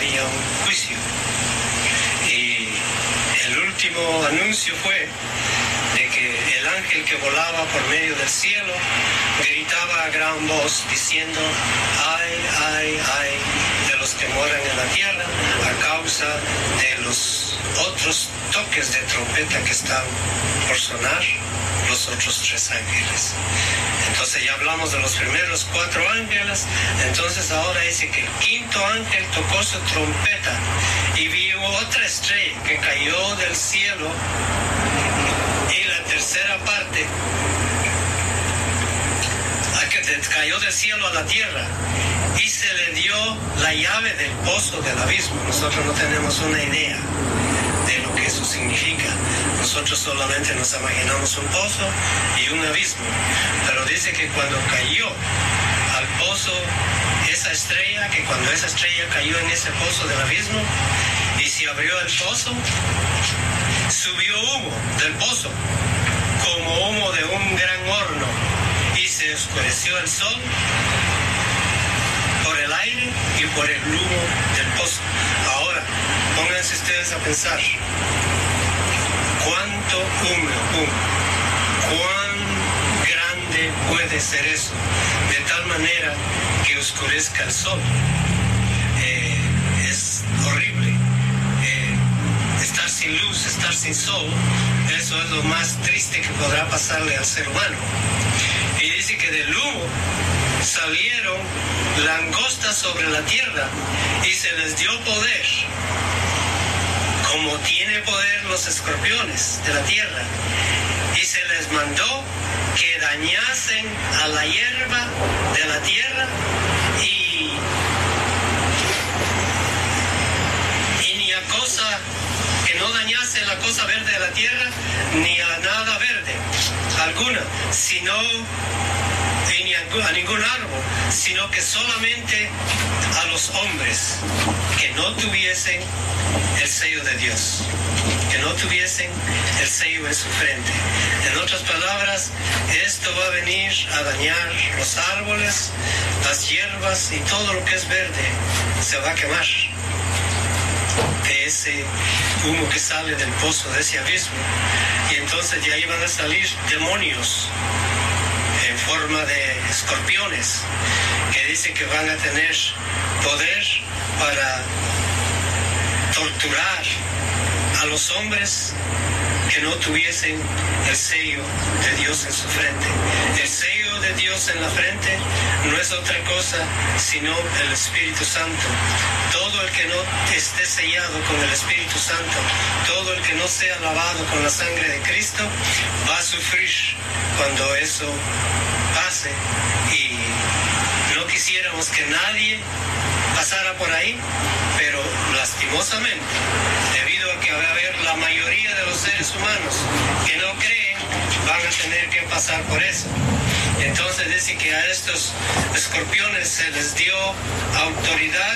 había un juicio. Y el último anuncio fue de que el ángel que volaba por medio del cielo gritaba a gran voz diciendo: ay, ay, ay de los que moran en la tierra a causa de los otros toques de trompeta que están por sonar, los otros 3 ángeles. Entonces ya hablamos de los primeros 4 ángeles. Entonces ahora dice que el 5º ángel tocó su trompeta y vio otra estrella que cayó del cielo, y la tercera parte que cayó del cielo a la tierra, y se le dio la llave del pozo del abismo. Nosotros no tenemos una idea de lo que eso significa. Nosotros solamente nos imaginamos un pozo y un abismo, pero dice que cuando cayó al pozo esa estrella, que cuando esa estrella cayó en ese pozo del abismo y se abrió el pozo, subió humo del pozo como humo de un gran horno, y se oscureció el sol por el aire y por el humo del pozo. Ahora, pónganse ustedes a pensar, cuánto humo, cuán grande puede ser eso, de tal manera que oscurezca el sol. Es horrible. Estar sin luz, estar sin sol, eso es lo más triste que podrá pasarle al ser humano. Y dice que del humo salieron langostas sobre la tierra y se les dio poder, como tiene poder los escorpiones de la tierra, y se les mandó que dañasen a la hierba de la tierra y ni a cosa que no dañase la cosa verde de la tierra, ni a nada verde alguna, sino ni a ningún árbol, sino que solamente a los hombres que no tuviesen el sello de Dios, que no tuviesen el sello en su frente. En otras palabras, esto va a venir a dañar los árboles, las hierbas, y todo lo que es verde se va a quemar de ese humo que sale del pozo, de ese abismo. Y entonces de ahí van a salir demonios en forma de escorpiones, que dicen que van a tener poder para torturar a los hombres que no tuviesen el sello de Dios en su frente. El sello de Dios en la frente no es otra cosa sino el Espíritu Santo. Todo el que no esté sellado con el Espíritu Santo, todo el que no sea lavado con la sangre de Cristo, va a sufrir cuando eso pase. Y no quisiéramos que nadie pasara por ahí, pero lastimosamente, debido a que va a haber la mayoría de los seres humanos que no creen, van a tener que pasar por eso. Entonces dice que a estos escorpiones se les dio autoridad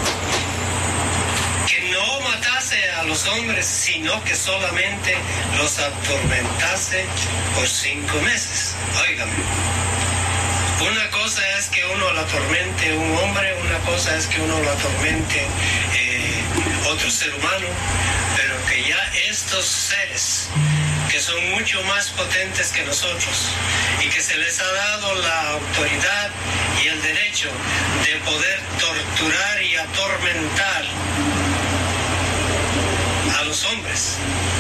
que no matase a los hombres, sino que solamente los atormentase por 5 meses. Óigame. Una cosa es que uno lo atormente un hombre, una cosa es que uno lo atormente otro ser humano, pero que ya estos seres que son mucho más potentes que nosotros y que se les ha dado la autoridad y el derecho de poder torturar y atormentar a los hombres.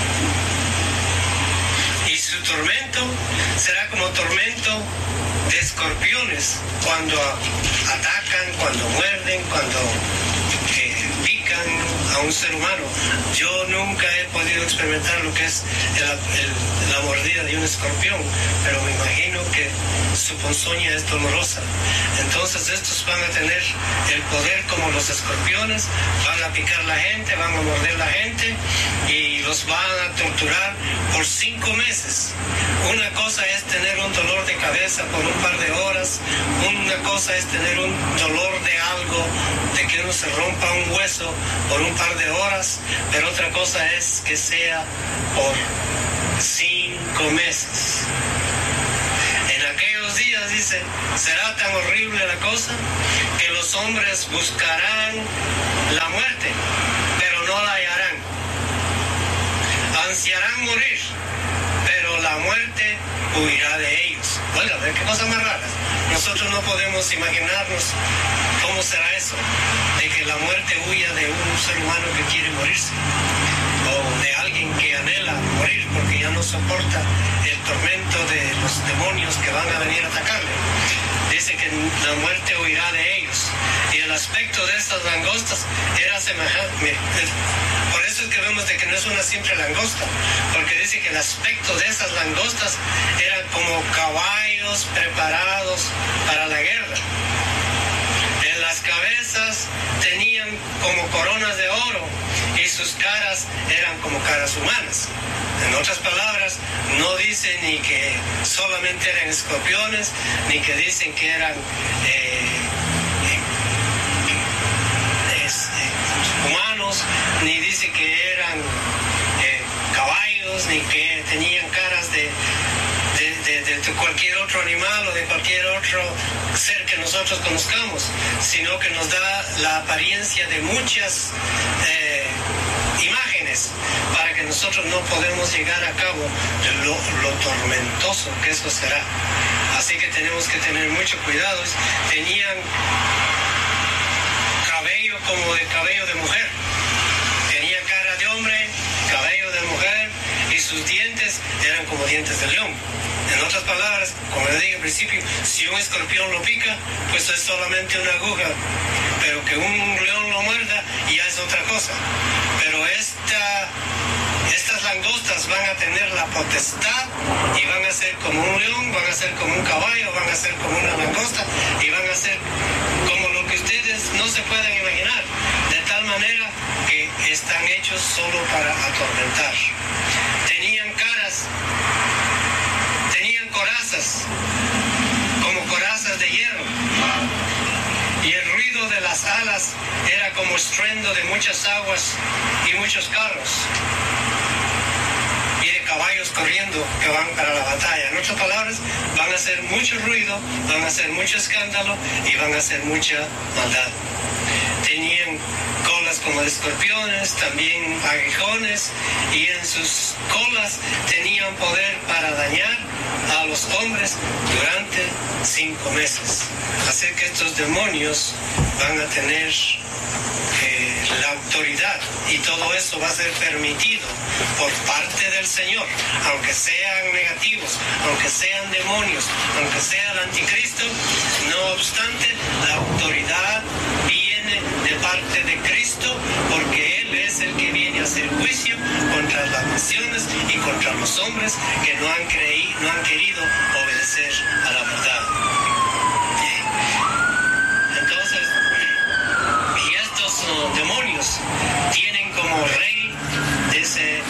Y su tormento será como tormento de escorpiones cuando atacan, cuando muerden, cuando pican a un ser humano. Yo nunca he podido experimentar lo que es la mordida de un escorpión, pero me imagino que su ponzoña es dolorosa. Entonces estos van a tener el poder como los escorpiones, van a picar la gente, van a morder la gente y los van a torturar por 5 meses. Una cosa es tener un dolor de cabeza por un par de horas, una cosa es tener un dolor de algo, de que uno se rompa un hueso por un par de horas, pero otra cosa es que sea por 5 meses. En aquellos días, dice, será tan horrible la cosa que los hombres buscarán la muerte huirá de ellos. Oiga, ¿ver qué cosa más rara? Nosotros no podemos imaginarnos cómo será eso, de que la muerte huya de un ser humano que quiere morirse, o de alguien que anhela morir porque ya no soporta el tormento de los demonios que van a venir a atacarle. Dice que la muerte huirá de ellos. Y el aspecto de estas langostas era semejante. Por eso es que vemos de que no es una simple langosta, porque dice que el aspecto de esas langostas eran como caballos preparados para la guerra. En las cabezas tenían como coronas de oro y sus caras eran como caras humanas. En otras palabras, no dice ni que solamente eran escorpiones, ni que dicen que eran humanos, ni dice que eran caballos, ni que tenían caras de cualquier otro animal o de cualquier otro ser que nosotros conozcamos, sino que nos da la apariencia de muchas imágenes para que nosotros no podemos llegar a cabo de lo tormentoso que eso será. Así que tenemos que tener mucho cuidado. Tenían cabello como de cabello de mujer, tenía cara de hombre, cabello de mujer, y sus dientes eran como dientes de león. En otras palabras, como le dije al principio, si un escorpión lo pica, pues es solamente una aguja, pero que un león lo muerda ya es otra cosa. Pero estas langostas van a tener la potestad y van a ser como un león, van a ser como un caballo, van a ser como una langosta y van a ser como lo que ustedes no se pueden imaginar, de tal manera que están hechos solo para atormentar. Tenían caras, tenían corazas, como corazas de hierro, y el ruido de las alas era como estruendo de muchas aguas y muchos carros, y de caballos corriendo que van para la batalla. En otras palabras, van a hacer mucho ruido, van a hacer mucho escándalo y van a hacer mucha maldad. Tenían colas como de escorpiones, también aguijones, y en sus colas tenían poder para dañar a los hombres durante 5 meses. Así que estos demonios van a tener la autoridad, y todo eso va a ser permitido por parte del Señor, aunque sean negativos, aunque sean demonios, aunque sea el anticristo. No obstante, la autoridad viene de parte de Cristo, porque Él es el que viene a hacer juicio contra las naciones y contra los hombres que no han querido obedecer a la verdad. Entonces, y estos demonios tienen como rey de ese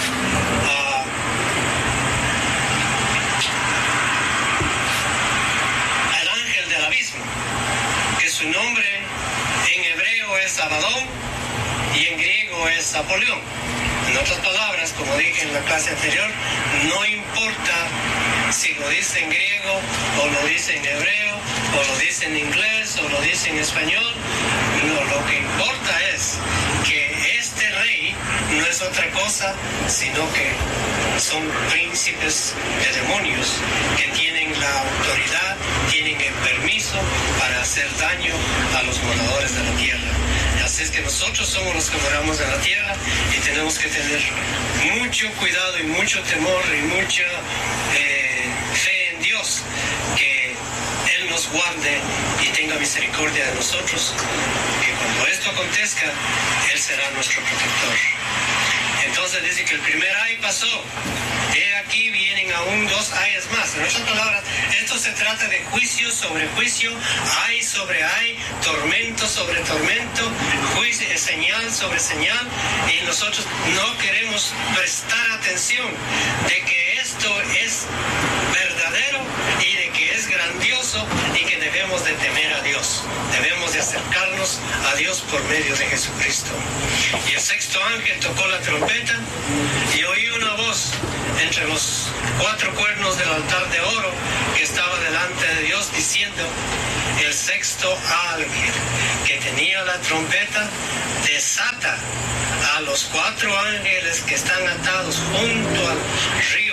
el ángel del abismo, que su nombre en hebreo es Abadón y en griego es Apolión. En otras palabras, como dije en la clase anterior, no importa si lo dice en griego o lo dice en hebreo o lo dice en inglés o lo dice en español. No, lo que importa es que este rey no es otra cosa sino que son príncipes de demonios que tienen la autoridad, tienen el permiso para hacer daño a los moradores de la tierra. Así es que nosotros somos los que moramos en la tierra y tenemos que tener mucho cuidado y mucho temor y mucha fe en Dios, que Él nos guarde y tenga misericordia de nosotros, que cuando esto acontezca, Él será nuestro protector. Entonces dice que el primer ay pasó, he aquí vienen aún 2 ayes más. En otras palabras, esto se trata de juicio sobre juicio, ay sobre ay, tormento sobre tormento, juicio, señal sobre señal, y nosotros no queremos prestar atención de que esto es verdadero y de que es grandioso y que debemos de temer a Dios, debemos de acercarnos a Dios por medio de Jesucristo. Y el sexto ángel tocó la trompeta y oí una voz entre los 4 cuernos del altar de oro que estaba delante de Dios diciendo: el sexto ángel que tenía la trompeta desata a los 4 ángeles que están atados junto al río Éufrates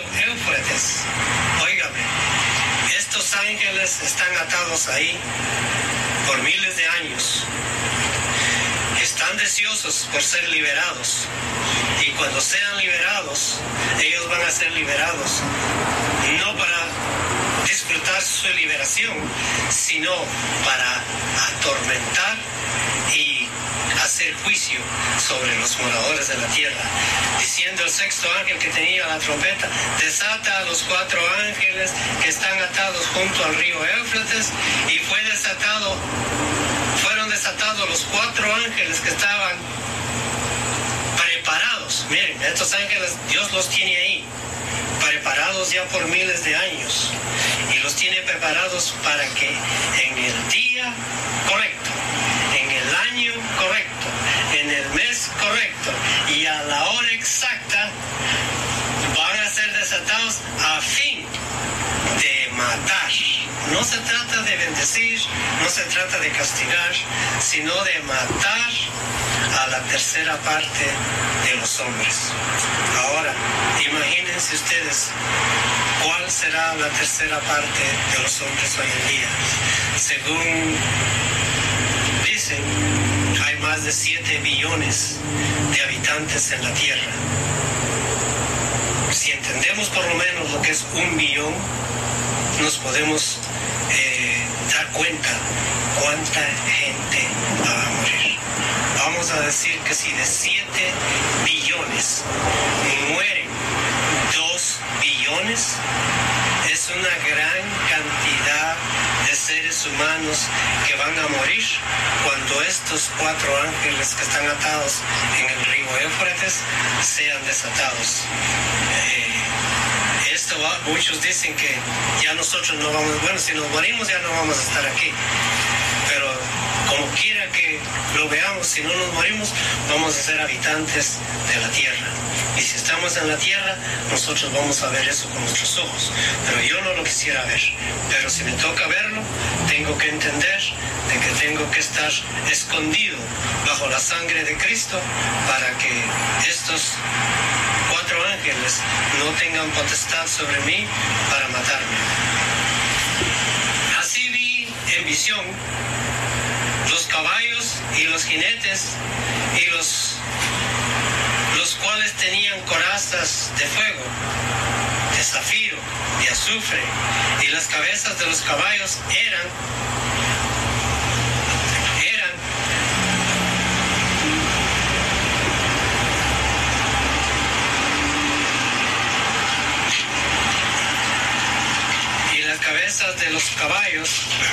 Éufrates. Óigame, estos ángeles están atados ahí por miles de años. Están deseosos por ser liberados. Y cuando sean liberados, ellos van a ser liberados no para disfrutar su liberación, sino para atormentar y hacer juicio sobre los moradores de la tierra. Diciendo el sexto ángel que tenía la trompeta: desata a los 4 ángeles que están atados junto al río Éufrates. Y fueron desatados los 4 ángeles que estaban preparados. Miren, estos ángeles Dios los tiene ahí, preparados ya por miles de años, y los tiene preparados para que en el día correcto, en el año correcto, en el mes correcto y a la hora exacta van a ser desatados a fin de matar. No se trata de bendecir, no se trata de castigar, sino de matar a la tercera parte de los hombres. Ahora, imagínense ustedes cuál será la tercera parte de los hombres hoy en día. Según dicen, hay más de 7 billones de habitantes en la Tierra. Si entendemos por lo menos lo que es 1 billón, nos podemos dar cuenta cuánta gente va a morir. Vamos a decir que si de 7 billones mueren 2 billones, es una gran cantidad de seres humanos que van a morir cuando estos 4 ángeles que están atados en el río Éufrates sean desatados. Muchos dicen que ya nosotros no vamos, bueno, si nos morimos ya no vamos a estar aquí, pero como quiera que lo veamos, si no nos morimos, vamos a ser habitantes de la tierra. Y si estamos en la tierra, nosotros vamos a ver eso con nuestros ojos. Pero yo no lo quisiera ver. Pero si me toca verlo, tengo que entender de que tengo que estar escondido bajo la sangre de Cristo para que estos 4 ángeles no tengan potestad sobre mí para matarme. Así vi en visión los caballos y los jinetes, y los cuales tenían corazas de fuego, de zafiro, de azufre, y las cabezas de los caballos eran de los caballos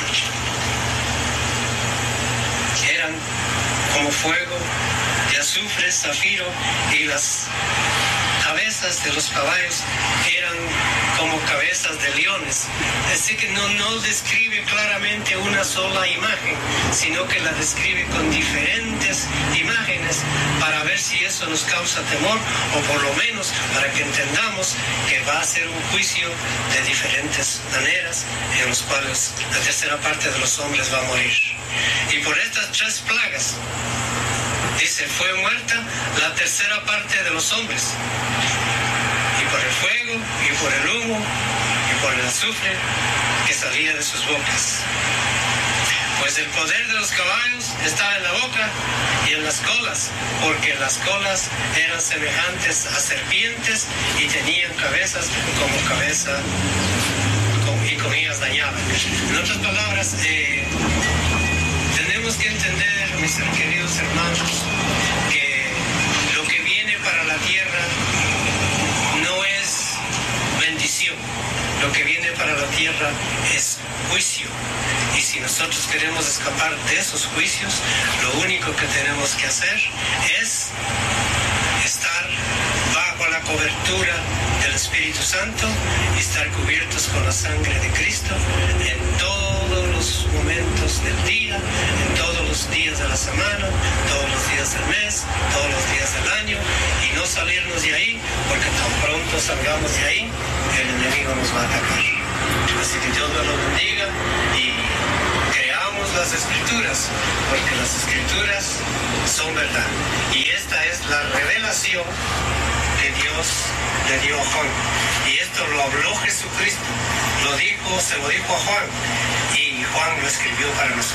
eran como fuego de azufre, zafiro, y las cabezas de los caballos eran como cabezas de leones. Así que no describe claramente una sola imagen, sino que la describe con diferentes imágenes para ver si eso nos causa temor, o por lo menos para que entendamos que va a ser un juicio de diferentes maneras en los cuales la tercera parte de los hombres va a morir. Y por estas 3 plagas, dice, fue muerta la tercera parte de los hombres, y por el fuego, y por el humo, y por el azufre que salía de sus bocas. Pues el poder de los caballos estaba en la boca y en las colas, porque las colas eran semejantes a serpientes y tenían cabezas como cabeza, y con ellas dañaban. En otras palabras, tenemos que entender, mis queridos hermanos, que lo que viene para la tierra no es bendición. Lo que viene para la tierra es juicio. Y si nosotros queremos escapar de esos juicios, lo único que tenemos que hacer es estar bajo la cobertura del Espíritu Santo y estar cubiertos con la sangre de Cristo en todos los momentos del día, en todos los días de la semana, todos los días del mes, todos los días del año, y no salirnos de ahí, porque tan pronto salgamos de ahí, el enemigo nos va a atacar. Así que Dios nos lo bendiga y creamos las Escrituras, porque las Escrituras son verdad. Y esta es la revelación que Dios le dio a Juan. Y esta esto lo habló Jesucristo, lo dijo, se lo dijo a Juan, y Juan lo escribió para nosotros.